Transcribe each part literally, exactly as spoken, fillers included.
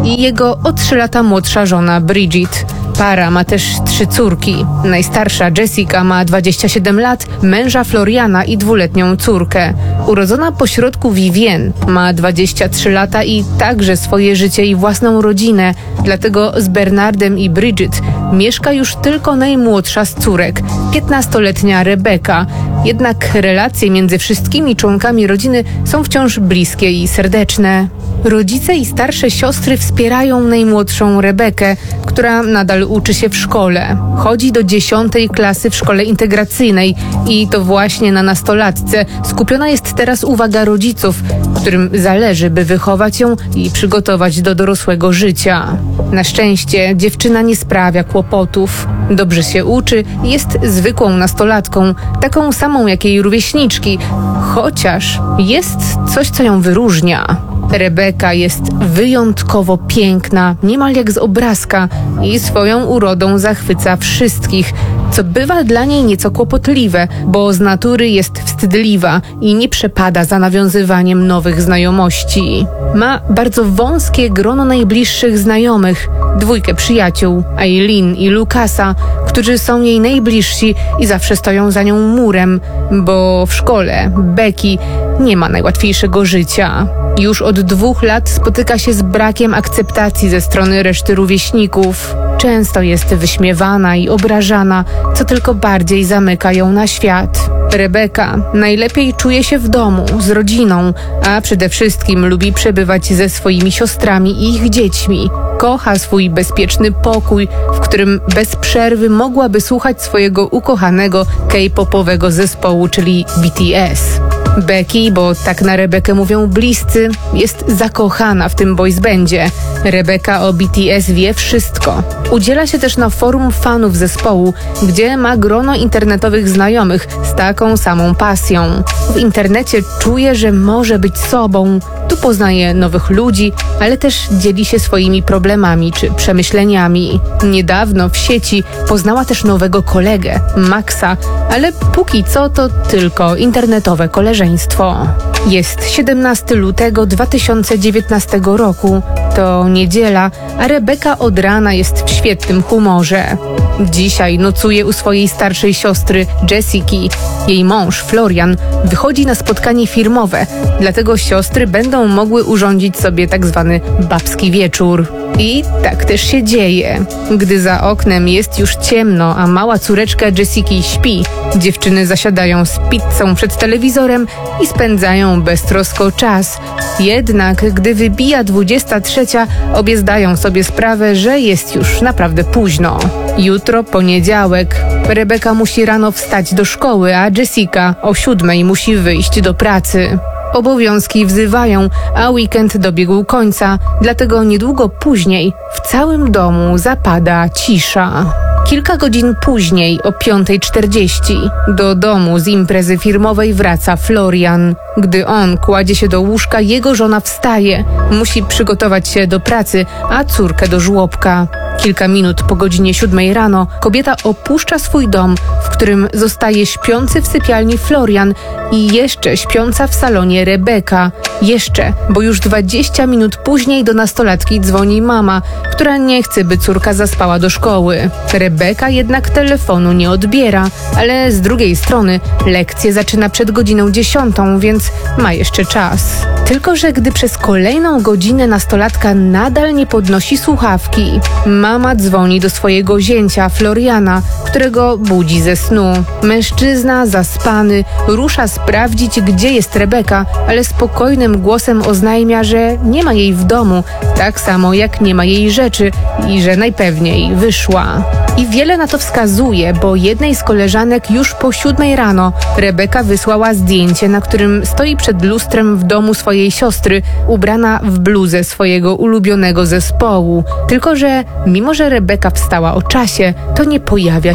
i jego o trzy lata młodsza żona Bridget. Para ma też trzy córki. Najstarsza Jessica ma dwadzieścia siedem lat, męża Floriana i dwuletnią córkę. Urodzona pośrodku Vivienne ma dwadzieścia trzy lata i także swoje życie i własną rodzinę. Dlatego z Bernardem i Bridget mieszka już tylko najmłodsza z córek, piętnastoletnia Rebecca. Jednak relacje między wszystkimi członkami rodziny są wciąż bliskie i serdeczne. Rodzice i starsze siostry wspierają najmłodszą Rebekę, która nadal uczy się w szkole. Chodzi do dziesiątej klasy w szkole integracyjnej i to właśnie na nastolatce skupiona jest teraz uwaga rodziców, którym zależy, by wychować ją i przygotować do dorosłego życia. Na szczęście dziewczyna nie sprawia kłopotów. Dobrze się uczy i jest zwykłą nastolatką, taką samą jak jej rówieśniczki, chociaż jest coś, co ją wyróżnia. Rebecca jest wyjątkowo piękna, niemal jak z obrazka i swoją urodą zachwyca wszystkich, co bywa dla niej nieco kłopotliwe, bo z natury jest wstydliwa i nie przepada za nawiązywaniem nowych znajomości. Ma bardzo wąskie grono najbliższych znajomych, dwójkę przyjaciół, Eileen i Lucasa, którzy są jej najbliżsi i zawsze stoją za nią murem, bo w szkole Becky nie ma najłatwiejszego życia. Już od dwóch lat spotyka się z brakiem akceptacji ze strony reszty rówieśników. Często jest wyśmiewana i obrażana, co tylko bardziej zamyka ją na świat. Rebecca najlepiej czuje się w domu, z rodziną, a przede wszystkim lubi przebywać ze swoimi siostrami i ich dziećmi. Kocha swój bezpieczny pokój, w którym bez przerwy mogłaby słuchać swojego ukochanego K-popowego zespołu, czyli B T S. Becky, bo tak na Rebekę mówią bliscy, jest zakochana w tym boys bandzie. Rebecca o B T S wie wszystko. Udziela się też na forum fanów zespołu, gdzie ma grono internetowych znajomych z taką samą pasją. W internecie czuje, że może być sobą. Tu poznaje nowych ludzi, ale też dzieli się swoimi problemami czy przemyśleniami. Niedawno w sieci poznała też nowego kolegę, Maxa, ale póki co to tylko internetowe koleżeństwo. Jest siedemnastego lutego dwa tysiące dziewiętnastego roku. To niedziela, a Rebecca od rana jest w świetnym humorze. Dzisiaj nocuje u swojej starszej siostry Jessiki. Jej mąż, Florian, wychodzi na spotkanie firmowe, dlatego siostry będą mogły urządzić sobie tak zwany babski wieczór. I tak też się dzieje. Gdy za oknem jest już ciemno, a mała córeczka Jessiki śpi, dziewczyny zasiadają z pizzą przed telewizorem i spędzają beztrosko czas. Jednak gdy wybija dwudziesta trzecia, obie zdają sobie sprawę, że jest już naprawdę późno. Jutro poniedziałek. Rebecca musi rano wstać do szkoły, a Jessica o siódmej musi wyjść do pracy. Obowiązki wzywają, a weekend dobiegł końca, dlatego niedługo później w całym domu zapada cisza. Kilka godzin później, o piątej czterdzieści, do domu z imprezy firmowej wraca Florian. Gdy on kładzie się do łóżka, jego żona wstaje. Musi przygotować się do pracy, a córkę do żłobka. Kilka minut po godzinie siódmej rano kobieta opuszcza swój dom, w którym zostaje śpiący w sypialni Florian i jeszcze śpiąca w salonie Rebecca. Jeszcze, bo już dwadzieścia minut później do nastolatki dzwoni mama, która nie chce, by córka zaspała do szkoły. Rebecca jednak telefonu nie odbiera, ale z drugiej strony lekcję zaczyna przed godziną dziesiątą, więc ma jeszcze czas. Tylko że gdy przez kolejną godzinę nastolatka nadal nie podnosi słuchawki, mama dzwoni do swojego zięcia Floriana, którego budzi ze snu. Mężczyzna, zaspany, rusza sprawdzić, gdzie jest Rebecca, ale spokojnym głosem oznajmia, że nie ma jej w domu, tak samo jak nie ma jej rzeczy i że najpewniej wyszła. I wiele na to wskazuje, bo jednej z koleżanek już po siódmej rano Rebecca wysłała zdjęcie, na którym stoi przed lustrem w domu swojej siostry, ubrana w bluzę swojego ulubionego zespołu. Tylko że mimo, że Rebecca wstała o czasie, to nie pojawia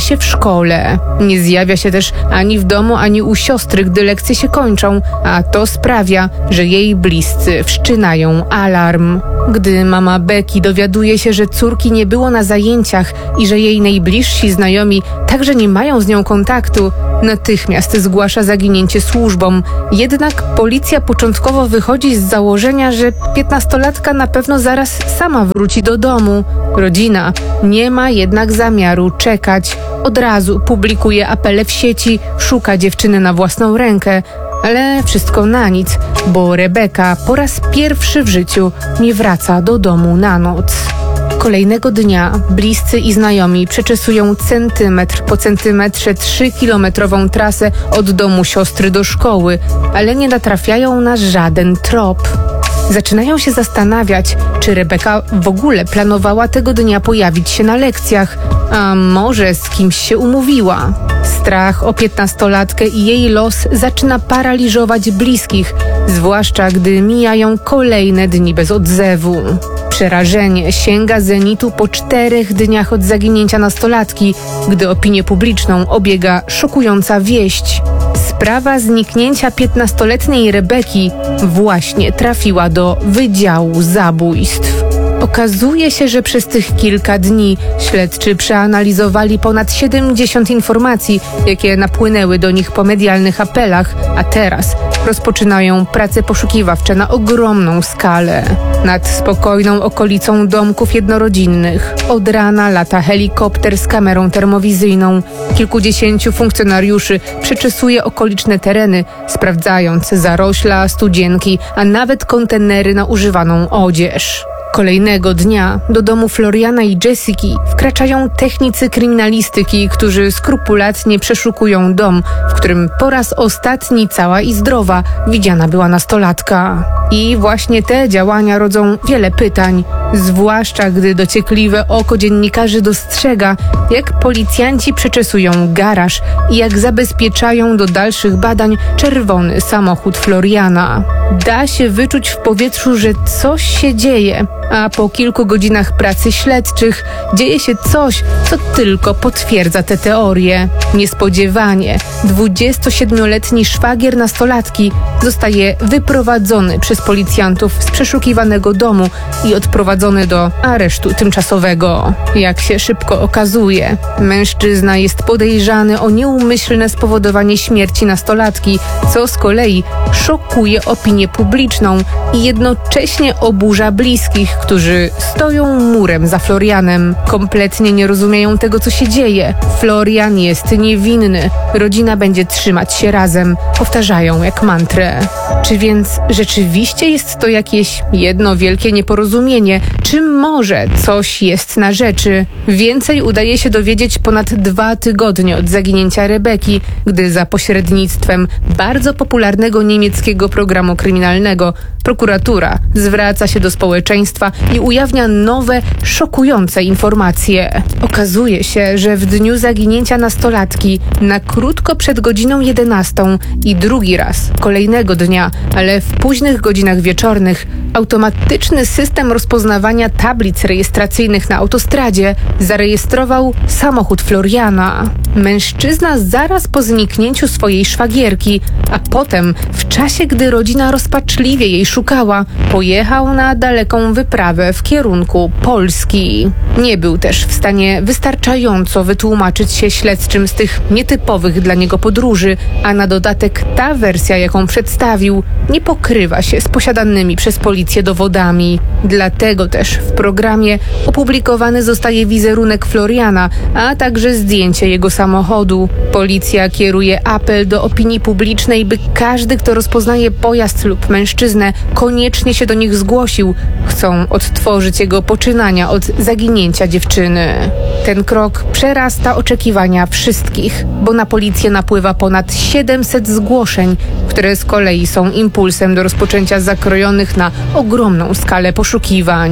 się w szkole. Nie zjawia się też ani w domu, ani u siostry, gdy lekcje się kończą, a to sprawia, że jej bliscy wszczynają alarm. Gdy mama Becky dowiaduje się, że córki nie było na zajęciach i że jej najbliżsi znajomi także nie mają z nią kontaktu, natychmiast zgłasza zaginięcie służbom. Jednak policja początkowo wychodzi z założenia, że piętnastolatka na pewno zaraz sama wróci do domu. Rodzina nie ma jednak zamiaru czekać. Od razu publikuje apele w sieci, szuka dziewczyny na własną rękę. Ale wszystko na nic, bo Rebeka po raz pierwszy w życiu nie wraca do domu na noc. Kolejnego dnia bliscy i znajomi przeczesują centymetr po centymetrze trzykilometrową trasę od domu siostry do szkoły, ale nie natrafiają na żaden trop. Zaczynają się zastanawiać, czy Rebeka w ogóle planowała tego dnia pojawić się na lekcjach, a może z kimś się umówiła. Strach o piętnastolatkę i jej los zaczyna paraliżować bliskich, zwłaszcza gdy mijają kolejne dni bez odzewu. Przerażenie sięga zenitu po czterech dniach od zaginięcia nastolatki, gdy opinię publiczną obiega szokująca wieść. Sprawa zniknięcia piętnastoletniej Rebeki właśnie trafiła do Wydziału Zabójstw. Okazuje się, że przez tych kilka dni śledczy przeanalizowali ponad siedemdziesiąt informacji, jakie napłynęły do nich po medialnych apelach, a teraz rozpoczynają prace poszukiwawcze na ogromną skalę. Nad spokojną okolicą domków jednorodzinnych od rana lata helikopter z kamerą termowizyjną. Kilkudziesięciu funkcjonariuszy przeczesuje okoliczne tereny, sprawdzając zarośla, studzienki, a nawet kontenery na używaną odzież. Kolejnego dnia do domu Floriana i Jessiki wkraczają technicy kryminalistyki, którzy skrupulatnie przeszukują dom, w którym po raz ostatni cała i zdrowa widziana była nastolatka. I właśnie te działania rodzą wiele pytań, zwłaszcza gdy dociekliwe oko dziennikarzy dostrzega, jak policjanci przeczesują garaż i jak zabezpieczają do dalszych badań czerwony samochód Floriana. Da się wyczuć w powietrzu, że coś się dzieje, a po kilku godzinach pracy śledczych dzieje się coś, co tylko potwierdza te teorie. Niespodziewanie dwudziestosiedmioletni szwagier nastolatki zostaje wyprowadzony przez policjantów z przeszukiwanego domu i odprowadzony do aresztu tymczasowego. Jak się szybko okazuje, mężczyzna jest podejrzany o nieumyślne spowodowanie śmierci nastolatki, co z kolei szokuje opinię publiczną i jednocześnie oburza bliskich, którzy stoją murem za Florianem. Kompletnie nie rozumieją tego, co się dzieje. Florian jest niewinny. Rodzina będzie trzymać się razem. Powtarzają jak mantrę. Czy więc rzeczywiście jest to jakieś jedno wielkie nieporozumienie? Czy może coś jest na rzeczy? Więcej udaje się dowiedzieć ponad dwa tygodnie od zaginięcia Rebeki, gdy za pośrednictwem bardzo popularnego niemieckiego programu kryminalnego prokuratura zwraca się do społeczeństwa i ujawnia nowe, szokujące informacje. Okazuje się, że w dniu zaginięcia nastolatki, na krótko przed godziną jedenastą i drugi raz kolejnego dnia, ale w późnych godzinach wieczornych, automatyczny system rozpoznawania tablic rejestracyjnych na autostradzie zarejestrował samochód Floriana. Mężczyzna zaraz po zniknięciu swojej szwagierki, a potem w czasie, gdy rodzina rozpaczliwie jej szukała, pojechał na daleką wyprawę w kierunku Polski. Nie był też w stanie wystarczająco wytłumaczyć się śledczym z tych nietypowych dla niego podróży, a na dodatek ta wersja, jaką przedstawił, nie pokrywa się z posiadanymi przez policję dowodami. Dlatego też w programie opublikowany zostaje wizerunek Floriana, a także zdjęcie jego samochodu. Policja kieruje apel do opinii publicznej, by każdy, kto rozpoznaje pojazd lub mężczyznę, koniecznie się do nich zgłosił. Chcą odtworzyć jego poczynania od zaginięcia dziewczyny. Ten krok przerasta oczekiwania wszystkich, bo na policję napływa ponad siedemset zgłoszeń, które z kolei są impulsem do rozpoczęcia zakrojonych na ogromną skalę poszukiwań.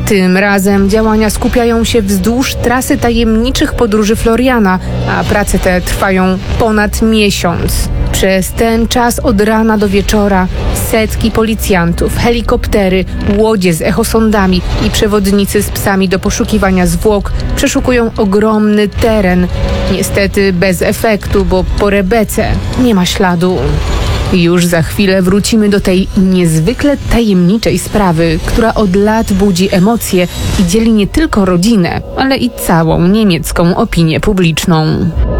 Tym razem działania skupiają się wzdłuż trasy tajemniczych podróży Floriana, a prace te trwają ponad miesiąc. Przez ten czas od rana do wieczora setki policjantów, helikoptery, łodzie z echosondami i przewodnicy z psami do poszukiwania zwłok przeszukują ogromny teren. Niestety bez efektu, bo po Rebece nie ma śladu. Już za chwilę wrócimy do tej niezwykle tajemniczej sprawy, która od lat budzi emocje i dzieli nie tylko rodzinę, ale i całą niemiecką opinię publiczną.